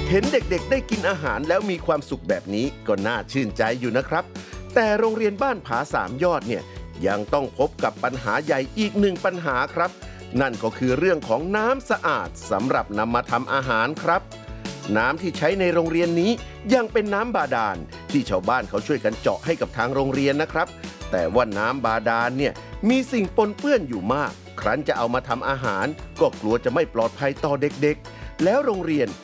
เห็นเด็กๆได้กินอาหารแล้วมีความสุขแบบนี้ก็น่าชื่นใจอยู่นะครับแต่โรงเรียนบ้านผาสามยอดเนี่ยยังต้องพบกับปัญหาใหญ่อีกหนึ่งปัญหาครับนั่นก็คือเรื่องของน้ำสะอาดสำหรับนำมาทำอาหารครับน้ำที่ใช้ในโรงเรียนนี้ยังเป็นน้ำบาดาลที่ชาวบ้านเขาช่วยกันเจาะให้กับทางโรงเรียนนะครับแต่ว่าน้ำบาดาลเนี่ยมีสิ่งปนเปื้อนอยู่มากครั้นจะเอามาทำอาหารก็กลัวจะไม่ปลอดภัยต่อเด็กๆแล้วโรงเรียน